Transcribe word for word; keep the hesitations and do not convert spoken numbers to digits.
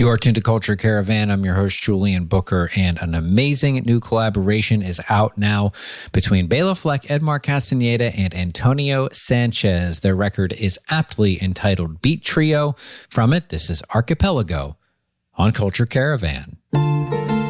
You are tuned to Culture Caravan. I'm your host, Julian Booker, and an amazing new collaboration is out now between Bela Fleck, Edmar Castaneda, and Antonio Sanchez. Their record is aptly entitled Beat Trio. From it, this is Archipelago on Culture Caravan.